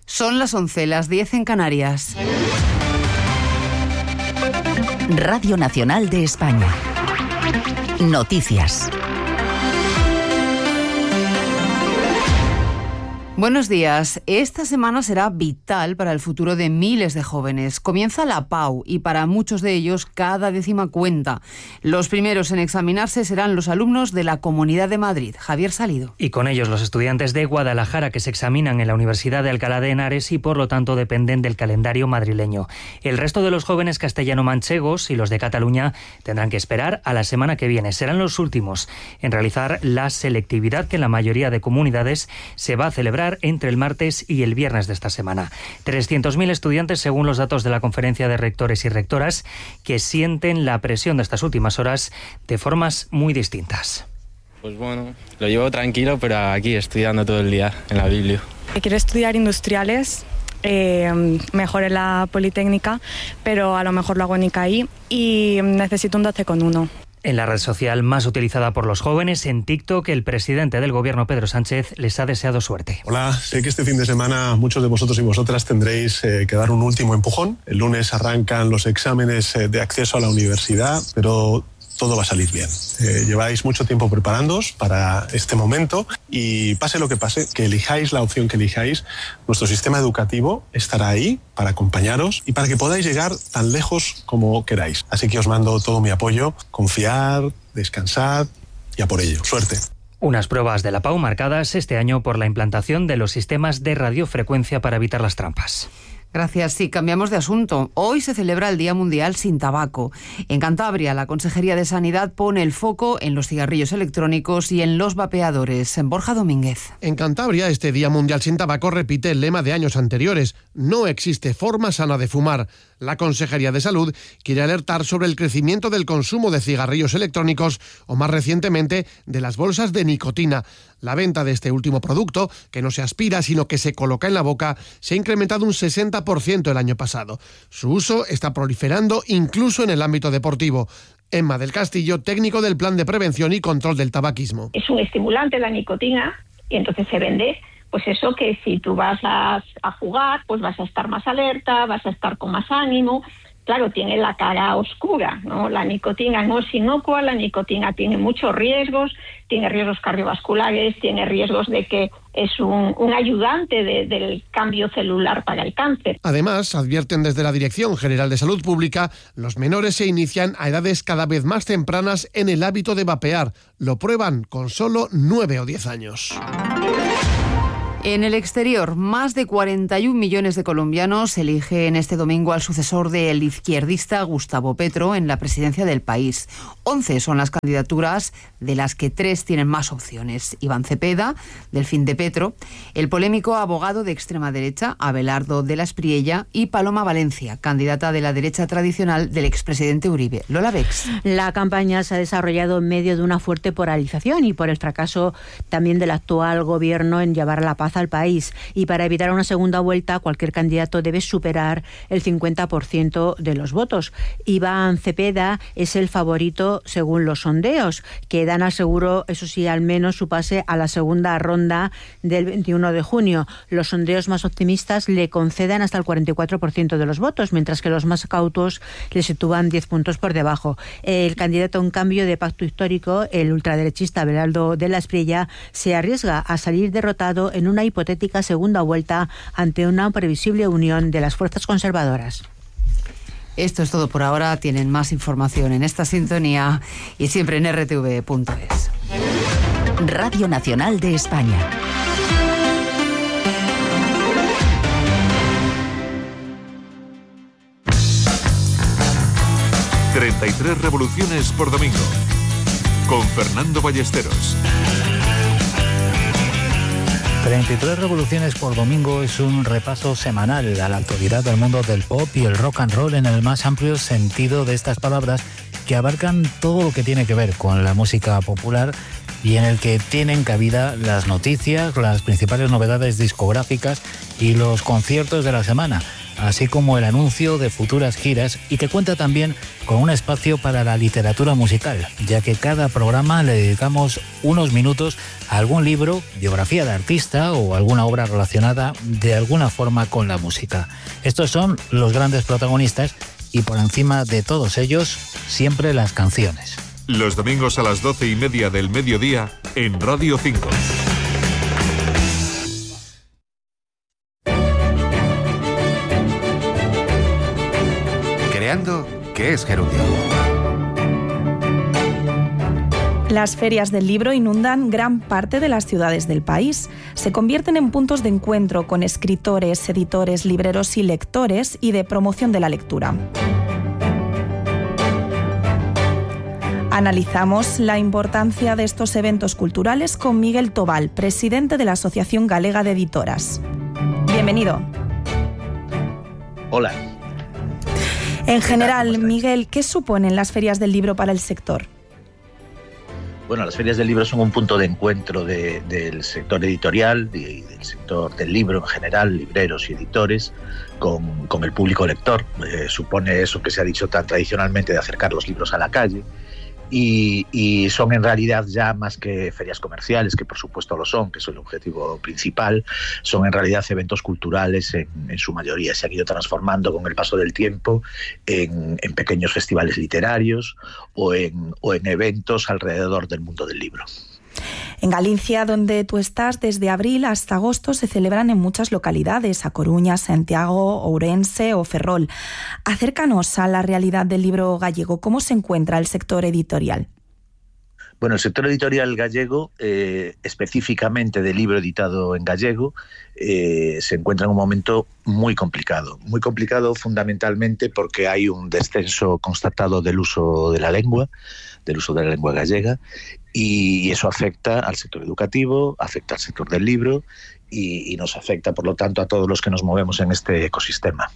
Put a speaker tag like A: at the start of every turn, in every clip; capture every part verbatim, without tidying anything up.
A: Son las once, las diez en Canarias.
B: Radio Nacional de España. Noticias.
A: Buenos días. Esta semana será vital para el futuro de miles de jóvenes. Comienza la PAU y para muchos de ellos cada décima cuenta. Los primeros en examinarse serán los alumnos de la Comunidad de Madrid. Javier Salido.
C: Y con ellos los estudiantes de Guadalajara que se examinan en la Universidad de Alcalá de Henares y por lo tanto dependen del calendario madrileño. El resto de los jóvenes castellano-manchegos y los de Cataluña tendrán que esperar a la semana que viene. Serán los últimos en realizar la selectividad que en la mayoría de comunidades se va a celebrar entre el martes y el viernes de esta semana. trescientos mil estudiantes según los datos de la Conferencia de Rectores y Rectoras, que sienten la presión de estas últimas horas de formas muy distintas.
D: Pues bueno, lo llevo tranquilo, pero aquí estudiando todo el día en la Biblia.
E: Quiero estudiar industriales, eh, mejor en la Politécnica, pero a lo mejor lo hago en I C A I y necesito un doce coma uno.
C: En la red social más utilizada por los jóvenes, en TikTok, el presidente del gobierno, Pedro Sánchez, les ha deseado suerte.
F: Hola, sé que este fin de semana muchos de vosotros y vosotras tendréis eh, que dar un último empujón. El lunes arrancan los exámenes eh, de acceso a la universidad, pero todo va a salir bien. Eh, lleváis mucho tiempo preparándoos para este momento y pase lo que pase, que elijáis la opción que elijáis, nuestro sistema educativo estará ahí para acompañaros y para que podáis llegar tan lejos como queráis. Así que os mando todo mi apoyo, confiar, descansad y a por ello. Suerte.
C: Unas pruebas de la PAU marcadas este año por la implantación de los sistemas de radiofrecuencia para evitar las trampas.
A: Gracias. Sí, cambiamos de asunto. Hoy se celebra el Día Mundial sin Tabaco. En Cantabria, la Consejería de Sanidad pone el foco en los cigarrillos electrónicos y en los vapeadores. En Borja Domínguez.
G: En Cantabria, este Día Mundial sin Tabaco repite el lema de años anteriores. No existe forma sana de fumar. La Consejería de Salud quiere alertar sobre el crecimiento del consumo de cigarrillos electrónicos o, más recientemente, de las bolsas de nicotina. La venta de este último producto, que no se aspira sino que se coloca en la boca, se ha incrementado un sesenta por ciento el año pasado. Su uso está proliferando incluso en el ámbito deportivo. Emma del Castillo, técnico del Plan de Prevención y Control del Tabaquismo.
H: Es un estimulante la nicotina y entonces se vende, pues eso que si tú vas a, a jugar, pues vas a estar más alerta, vas a estar con más ánimo. Claro, tiene la cara oscura, ¿no? La nicotina no es inocua, la nicotina tiene muchos riesgos, tiene riesgos cardiovasculares, tiene riesgos de que es un, un ayudante de, del cambio celular para el cáncer.
G: Además, advierten desde la Dirección General de Salud Pública, los menores se inician a edades cada vez más tempranas en el hábito de vapear. Lo prueban con solo nueve o diez años.
A: En el exterior, más de cuarenta y un millones de colombianos eligen este domingo al sucesor del izquierdista Gustavo Petro en la presidencia del país. once son las candidaturas, de las que tres tienen más opciones. Iván Cepeda, del Fin de Petro, el polémico abogado de extrema derecha, Abelardo de la Espriella, y Paloma Valencia, candidata de la derecha tradicional del expresidente Uribe. Lola Bex.
I: La campaña se ha desarrollado en medio de una fuerte polarización y por el fracaso también del actual gobierno en llevar la paz al país, y para evitar una segunda vuelta cualquier candidato debe superar el cincuenta por ciento de los votos. Iván Cepeda es el favorito según los sondeos, que dan al seguro, eso sí, al menos su pase a la segunda ronda del veintiuno de junio. Los sondeos más optimistas le conceden hasta el cuarenta y cuatro por ciento de los votos, mientras que los más cautos le sitúan diez puntos por debajo. El candidato, en cambio, de Pacto Histórico, el ultraderechista Abelardo de la Espriella, se arriesga a salir derrotado en una hipotética segunda vuelta ante una previsible unión de las fuerzas conservadoras.
A: Esto es todo por ahora. Tienen más información en esta sintonía y siempre en erre te ve punto es.
B: Radio Nacional de España.
J: treinta y tres revoluciones por domingo. Con Fernando Ballesteros.
K: treinta y tres revoluciones por domingo es un repaso semanal a la actualidad del mundo del pop y el rock and roll en el más amplio sentido de estas palabras, que abarcan todo lo que tiene que ver con la música popular y en el que tienen cabida las noticias, las principales novedades discográficas y los conciertos de la semana. así como el anuncio de futuras giras y que cuenta también con un espacio para la literatura musical, ya que cada programa le dedicamos unos minutos a algún libro, biografía de artista o alguna obra relacionada de alguna forma con la música. Estos son los grandes protagonistas y por encima de todos ellos, siempre las canciones.
J: Los domingos a las doce y media del mediodía en Radio cinco.
L: Creando, ¿qué es Gerundio?
M: Las ferias del libro inundan gran parte de las ciudades del país. Se convierten en puntos de encuentro con escritores, editores, libreros y lectores y de promoción de la lectura. Analizamos la importancia de estos eventos culturales con Miguel Tobal, presidente de la Asociación Galega de Editoras. Bienvenido.
N: Hola.
M: En general, Miguel, ¿qué suponen las ferias del libro para el sector?
N: Bueno, las ferias del libro son un punto de encuentro de, del sector editorial y del sector del libro en general, libreros y editores, con, con el público lector. Eh, supone eso que se ha dicho tan tradicionalmente de acercar los libros a la calle. Y, y son en realidad ya más que ferias comerciales, que por supuesto lo son, que es el objetivo principal, son en realidad eventos culturales en, en su mayoría. Se han ido transformando con el paso del tiempo en, en pequeños festivales literarios o en, o en eventos alrededor del mundo del libro.
M: En Galicia, donde tú estás, desde abril hasta agosto se celebran en muchas localidades, A Coruña, Santiago, Ourense o Ferrol. Acércanos a la realidad del libro gallego. ¿Cómo se encuentra el sector editorial?
N: Bueno, el sector editorial gallego, eh, específicamente de libro editado en gallego, eh, se encuentra en un momento muy complicado. Muy complicado fundamentalmente porque hay un descenso constatado del uso de la lengua, del uso de la lengua gallega, y eso afecta al sector educativo, afecta al sector del libro y, y nos afecta, por lo tanto, a todos los que nos movemos en este ecosistema.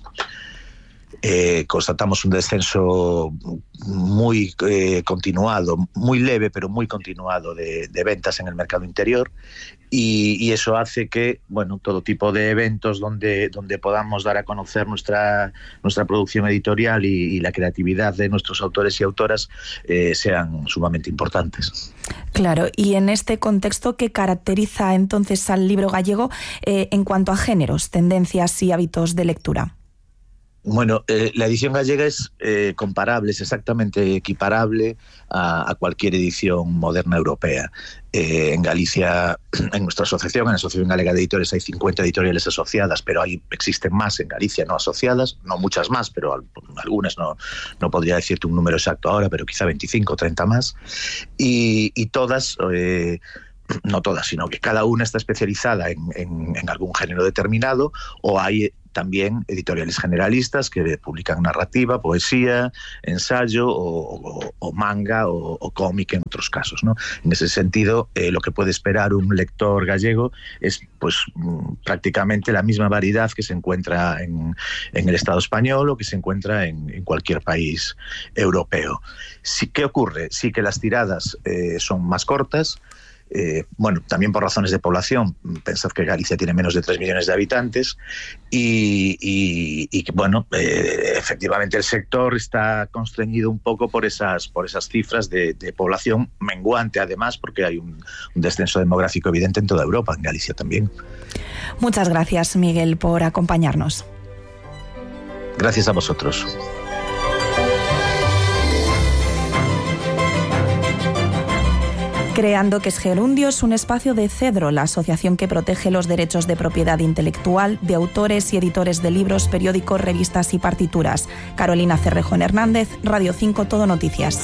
N: Eh, constatamos un descenso muy eh, continuado, muy leve, pero muy continuado de, de ventas en el mercado interior y, y eso hace que, bueno, todo tipo de eventos donde, donde podamos dar a conocer nuestra, nuestra producción editorial y, y la creatividad de nuestros autores y autoras eh, sean sumamente importantes.
M: Claro, y en este contexto, ¿qué caracteriza entonces al libro gallego eh, en cuanto a géneros, tendencias y hábitos de lectura?
N: Bueno, eh, la edición gallega es eh, comparable, es exactamente equiparable a, a cualquier edición moderna europea. Eh, en Galicia, en nuestra asociación, en la Asociación Galega de Editores, hay cincuenta editoriales asociadas, pero hay, existen más en Galicia no asociadas, no muchas más, pero algunas, no, no podría decirte un número exacto ahora, pero quizá veinticinco o treinta más. Y, y todas... Eh, no todas, sino que cada una está especializada en, en, en algún género determinado, o hay también editoriales generalistas que publican narrativa, poesía, ensayo o, o, o manga o, o cómic en otros casos, ¿no? En ese sentido, eh, lo que puede esperar un lector gallego es pues prácticamente la misma variedad que se encuentra en, en el Estado español o que se encuentra en, en cualquier país europeo. Sí, ¿qué ocurre? Sí que las tiradas eh, son más cortas. Eh, bueno, también por razones de población. Pensad que Galicia tiene menos de tres millones de habitantes y, y, y bueno, eh, efectivamente el sector está constreñido un poco por esas, por esas cifras de, de población menguante, además, porque hay un, un descenso demográfico evidente en toda Europa, en Galicia también.
M: Muchas gracias, Miguel, por acompañarnos.
N: Gracias a vosotros.
M: Creando, que es Gerundio, es un espacio de Cedro, la asociación que protege los derechos de propiedad intelectual de autores y editores de libros, periódicos, revistas y partituras. Carolina Cerrejón Hernández, Radio cinco, Todo Noticias.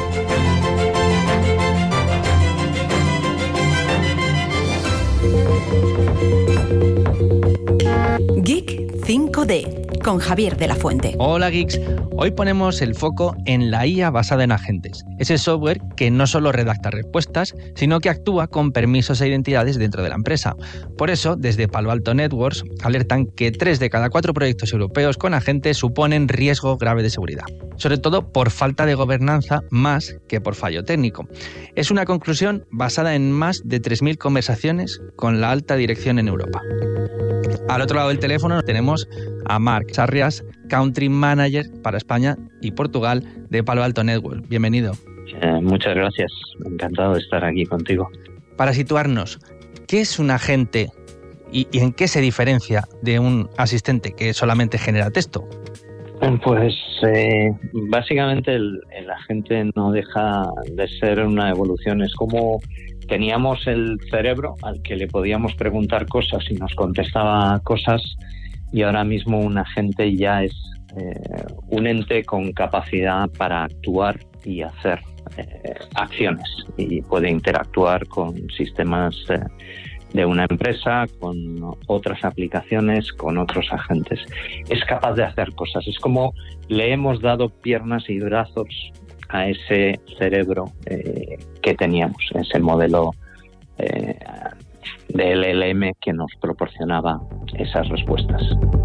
M: Geek cinco D, con Javier de la Fuente.
O: Hola Geeks, hoy ponemos el foco en la I A basada en agentes, ese software que no solo redacta respuestas, sino que actúa con permisos e identidades dentro de la empresa. Por eso, desde Palo Alto Networks alertan que tres de cada cuatro proyectos europeos con agentes suponen riesgo grave de seguridad, sobre todo por falta de gobernanza más que por fallo técnico. Es una conclusión basada en más de tres mil conversaciones con la alta dirección en Europa. Al otro lado del teléfono tenemos a Marc, Max Arrias, Country Manager para España y Portugal de Palo Alto Networks. Bienvenido.
L: Eh, muchas gracias, encantado de estar aquí contigo.
O: Para situarnos, ¿qué es un agente y, y en qué se diferencia de un asistente que solamente genera texto?
L: Pues eh, básicamente el, el agente no deja de ser una evolución. Es como teníamos el cerebro al que le podíamos preguntar cosas y nos contestaba cosas, y ahora mismo un agente ya es eh, un ente con capacidad para actuar y hacer eh, acciones, y puede interactuar con sistemas eh, de una empresa, con otras aplicaciones, con otros agentes. Es capaz de hacer cosas. Es como le hemos dado piernas y brazos a ese cerebro eh, que teníamos, ese modelo eh, de L L M que nos proporcionaba esas respuestas.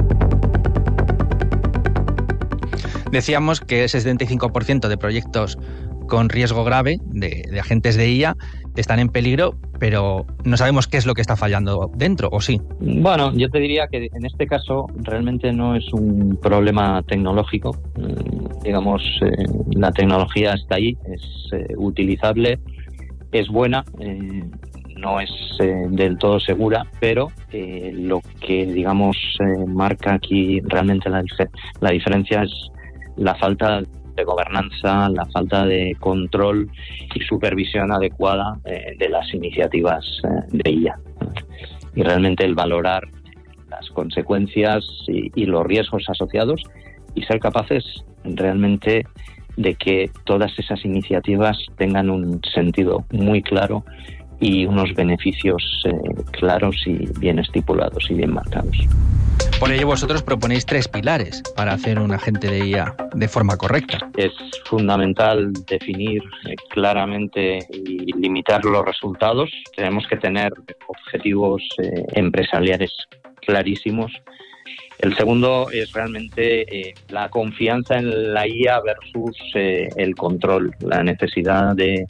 O: Decíamos que ese setenta y cinco por ciento de proyectos con riesgo grave de, de agentes de I A están en peligro, pero no sabemos qué es lo que está fallando dentro, ¿o sí?
L: Bueno, yo te diría que en este caso realmente no es un problema tecnológico. Mm, digamos, eh, la tecnología está ahí, es eh, utilizable, es buena, eh, no es eh, del todo segura, pero eh, lo que, digamos, eh, marca aquí realmente la, la diferencia es la falta de gobernanza, la falta de control y supervisión adecuada eh, de las iniciativas eh, de I A. Y realmente el valorar las consecuencias y, y los riesgos asociados, y ser capaces realmente de que todas esas iniciativas tengan un sentido muy claro y unos beneficios eh, claros y bien estipulados y bien marcados.
O: Por ello vosotros proponéis tres pilares para hacer un agente de I A de forma correcta.
L: Es fundamental definir eh, claramente y limitar los resultados. Tenemos que tener objetivos eh, empresariales clarísimos. El segundo es realmente eh, la confianza en la I A versus eh, el control, la necesidad de,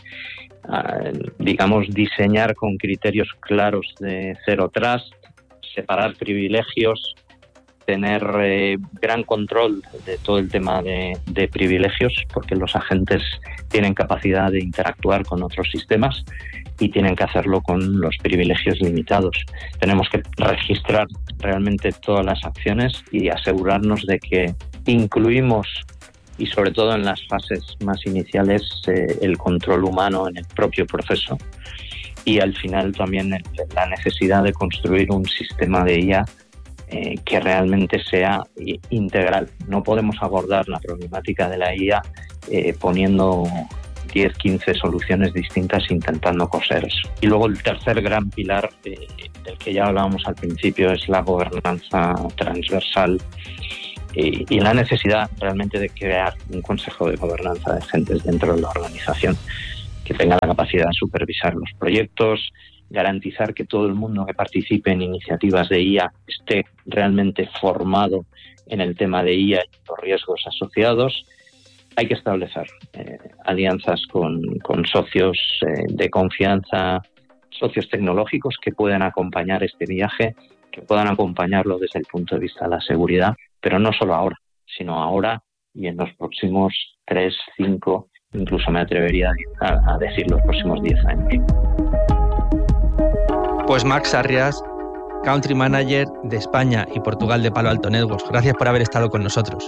L: uh, digamos, diseñar con criterios claros de zero trust, separar privilegios, tener eh, gran control de todo el tema de, de privilegios, porque los agentes tienen capacidad de interactuar con otros sistemas y tienen que hacerlo con los privilegios limitados. Tenemos que registrar realmente todas las acciones y asegurarnos de que incluimos, y sobre todo en las fases más iniciales, eh, el control humano en el propio proceso, y al final también la necesidad de construir un sistema de I A Eh, que realmente sea integral. No podemos abordar la problemática de la I A eh, poniendo diez, quince soluciones distintas intentando coser eso. Y luego el tercer gran pilar eh, del que ya hablábamos al principio es la gobernanza transversal eh, y la necesidad realmente de crear un consejo de gobernanza de agentes dentro de la organización que tenga la capacidad de supervisar los proyectos, garantizar que todo el mundo que participe en iniciativas de I A esté realmente formado en el tema de I A y los riesgos asociados. Hay que establecer eh, alianzas con, con socios eh, de confianza, socios tecnológicos que puedan acompañar este viaje, que puedan acompañarlo desde el punto de vista de la seguridad, pero no solo ahora, sino ahora y en los próximos tres, cinco, incluso me atrevería a, a decir los próximos diez años.
O: Pues Max Arrias, Country Manager de España y Portugal de Palo Alto Networks, gracias por haber estado con nosotros.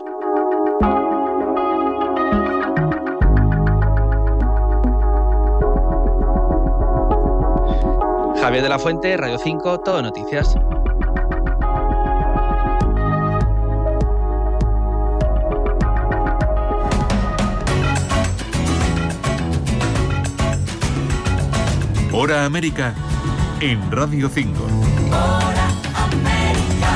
O: Javier de la Fuente, Radio cinco, Todo Noticias.
J: Hora América en Radio cinco.
P: Hora América.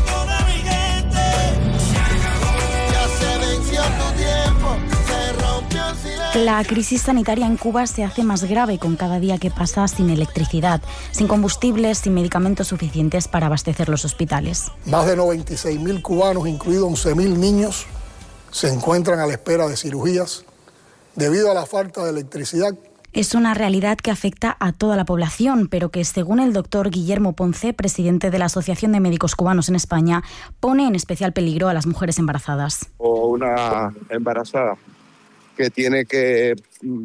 P: La crisis sanitaria en Cuba se hace más grave con cada día que pasa sin electricidad, sin combustibles, sin medicamentos suficientes para abastecer los hospitales.
Q: Más de noventa y seis mil cubanos, incluidos once mil niños, se encuentran a la espera de cirugías debido a la falta de electricidad.
P: Es una realidad que afecta a toda la población, pero que, según el doctor Guillermo Ponce, presidente de la Asociación de Médicos Cubanos en España, pone en especial peligro a las mujeres embarazadas.
R: O una embarazada que tiene que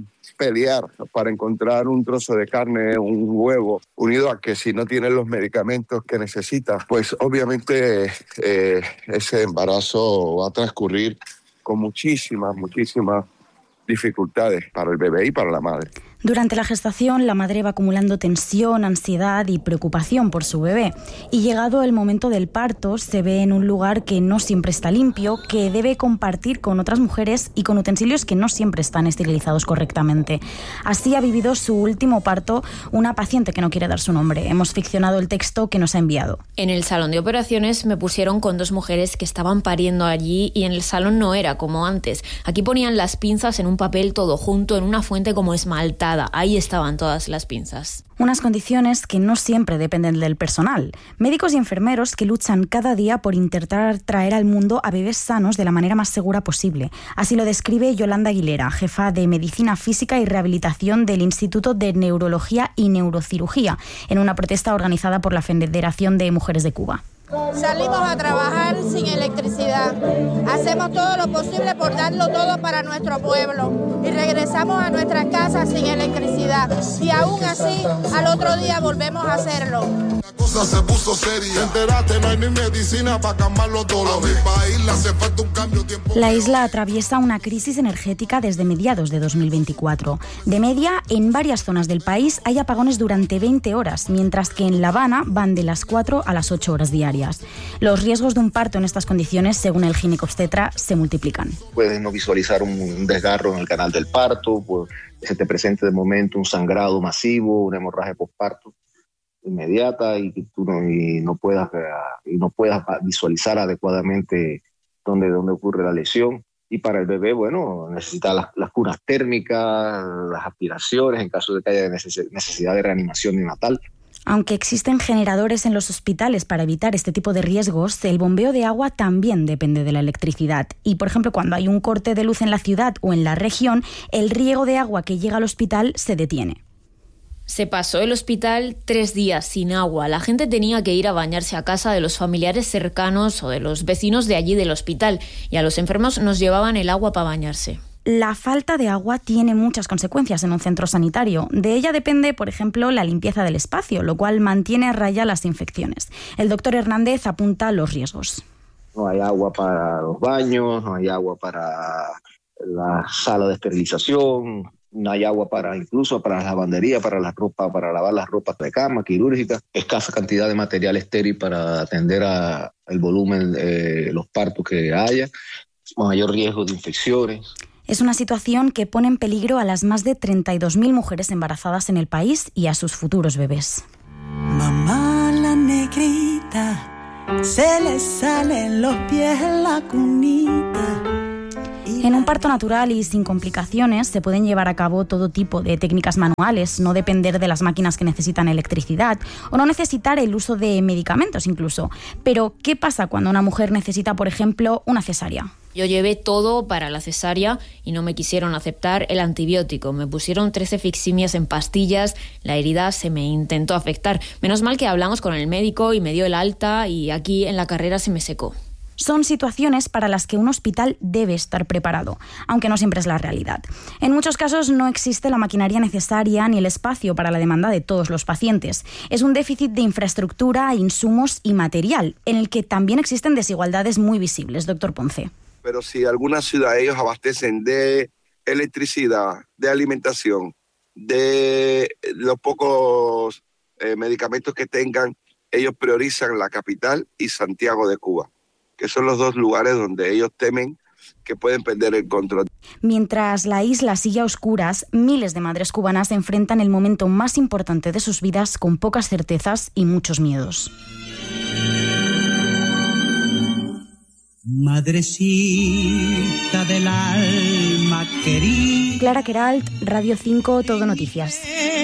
R: pelear para encontrar un trozo de carne, un huevo, unido a que si no tiene los medicamentos que necesita, pues obviamente eh, ese embarazo va a transcurrir con muchísimas, muchísimas dificultades para el bebé y para la madre.
P: Durante la gestación, la madre va acumulando tensión, ansiedad y preocupación por su bebé. Y llegado el momento del parto, se ve en un lugar que no siempre está limpio, que debe compartir con otras mujeres y con utensilios que no siempre están esterilizados correctamente. Así ha vivido su último parto una paciente que no quiere dar su nombre. Hemos ficcionado el texto que nos ha enviado.
S: En el salón de operaciones me pusieron con dos mujeres que estaban pariendo allí y en el salón no era como antes. Aquí ponían las pinzas en un papel todo junto, en una fuente como esmaltada. Ahí estaban todas las pinzas.
P: Unas condiciones que no siempre dependen del personal. Médicos y enfermeros que luchan cada día por intentar traer al mundo a bebés sanos de la manera más segura posible. Así lo describe Yolanda Aguilera, jefa de Medicina Física y Rehabilitación del Instituto de Neurología y Neurocirugía, en una protesta organizada por la Federación de Mujeres de Cuba.
T: Salimos a trabajar sin electricidad. Hacemos todo lo posible por darlo todo para nuestro pueblo. Y regresamos a nuestras casas sin electricidad. Y aún así, al otro día volvemos a hacerlo.
U: La cosa se puso seria. Enteraste, no hay ni medicina para calmar los dolores. A mi país le hace falta un cambio tiempo.
P: La isla atraviesa una crisis energética desde mediados de dos mil veinticuatro. De media, en varias zonas del país hay apagones durante veinte horas, mientras que en La Habana van de las cuatro a las ocho horas diarias. Los riesgos de un parto en estas condiciones, según el ginecobstetra, se multiplican.
N: Puedes no visualizar un desgarro en el canal del parto, pues, se te presente de momento un sangrado masivo, una hemorragia postparto inmediata y que tú no, y no puedas y no puedas visualizar adecuadamente dónde, dónde ocurre la lesión. Y para el bebé, bueno, necesita las, las curas térmicas, las aspiraciones en caso de que haya necesidad de reanimación neonatal.
P: Aunque existen generadores en los hospitales para evitar este tipo de riesgos, el bombeo de agua también depende de la electricidad. Y, por ejemplo, cuando hay un corte de luz en la ciudad o en la región, el riego de agua que llega al hospital se detiene.
S: Se pasó el hospital tres días sin agua. La gente tenía que ir a bañarse a casa de los familiares cercanos o de los vecinos de allí del hospital. Y a los enfermos nos llevaban el agua para bañarse.
P: La falta de agua tiene muchas consecuencias en un centro sanitario. De ella depende, por ejemplo, la limpieza del espacio, lo cual mantiene a raya las infecciones. El doctor Hernández apunta los riesgos.
N: No hay agua para los baños, no hay agua para la sala de esterilización, no hay agua para incluso para la lavandería, para la ropa, para lavar las ropas de cama, quirúrgica, escasa cantidad de material estéril para atender a el volumen de los partos que haya, mayor riesgo de infecciones.
P: Es una situación que pone en peligro a las más de treinta y dos mil mujeres embarazadas en el país y a sus futuros bebés.
V: Mamá la negrita, se le salen los pies en la cunita.
P: En un parto natural y sin complicaciones se pueden llevar a cabo todo tipo de técnicas manuales, no depender de las máquinas que necesitan electricidad o no necesitar el uso de medicamentos incluso. Pero, ¿qué pasa cuando una mujer necesita, por ejemplo, una cesárea?
S: Yo llevé todo para la cesárea y no me quisieron aceptar el antibiótico. Me pusieron trece fiximias en pastillas, la herida se me intentó afectar. Menos mal que hablamos con el médico y me dio el alta y aquí en la carrera se me secó.
P: Son situaciones para las que un hospital debe estar preparado, aunque no siempre es la realidad. En muchos casos no existe la maquinaria necesaria ni el espacio para la demanda de todos los pacientes. Es un déficit de infraestructura, insumos y material, en el que también existen desigualdades muy visibles, doctor Ponce.
R: Pero si alguna ciudad ellos abastecen de electricidad, de alimentación, de los pocos eh, medicamentos que tengan, ellos priorizan la capital y Santiago de Cuba, que son los dos lugares donde ellos temen que pueden perder el control.
P: Mientras la isla sigue a oscuras, miles de madres cubanas enfrentan el momento más importante de sus vidas con pocas certezas y muchos miedos.
V: Madrecita del alma querida.
P: Clara Queralt, Radio cinco, Todo Noticias.